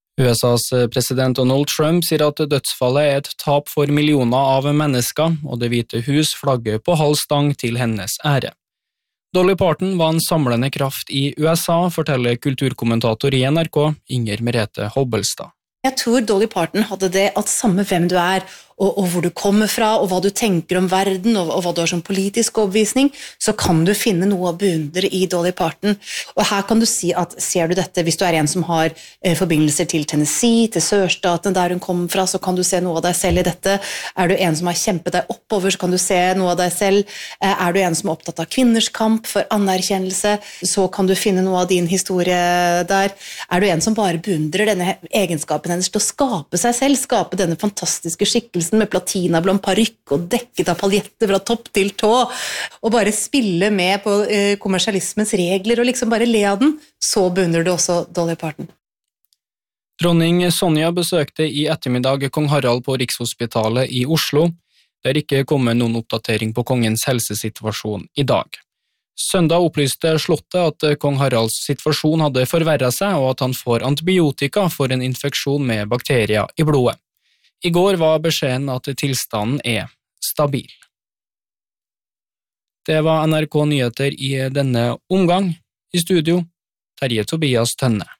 USAs president Donald Trump sier at dødsfallet et tap for millioner av mennesker, og Det hvite hus flagger på halv stang til hennes ære. Dolly Parton var en samlende kraft i USA, forteller kulturkommentator i NRK, Inger Merete Hobbelstad. Jeg tror Dolly Parton hadde det at samme hvem du er, og hvor du kommer fra, og hva du tenker om verden, og hva du har som politisk overbevisning, så kan du finne noe å beundre i Dolly Parton. Og her kan du si at, ser du dette, hvis du er en som har forbindelser til Tennessee, til sørstaten der hun kommer fra, så kan du se noe av deg selv i dette. Er du en som har kjempet deg oppover, så kan du se noe av deg selv. Er du en som er opptatt av kvinners kamp for anerkjennelse, så kan du finne noe av din historie der. Er du en som bare beundrer denne egenskapen hennes til å skape seg selv, skape denne fantastiske skikkelsen med platinablond parykk og dekket av paljetter fra topp til tå, og bare spille med på kommersialismens regler og liksom bare le av den, så beundrer du også Dolly Parton. Dronning Sonja besøkte i ettermiddag kong Harald på Rikshospitalet i Oslo. Det er ikke kommet noen oppdatering på kongens helsesituasjon i dag. Søndag opplyste slottet at kong Haralds situasjon hadde forverret seg, og at han får antibiotika for en infeksjon med bakterier i blodet. I går var beskjeden at tilstanden er stabil. Det var NRK Nyheter i denne omgang. I studio, Terje Tobias Tønne.